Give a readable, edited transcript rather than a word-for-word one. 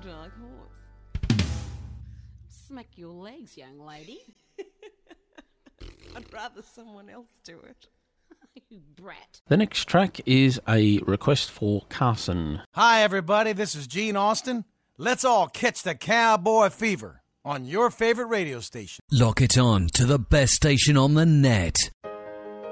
like horse. Smack your legs, young lady. I'd rather someone else do it. You brat. The next track is a request for Carson. Hi, everybody. This is Gene Austin. Let's all catch the cowboy fever on your favorite radio station. Lock it on to the best station on the net.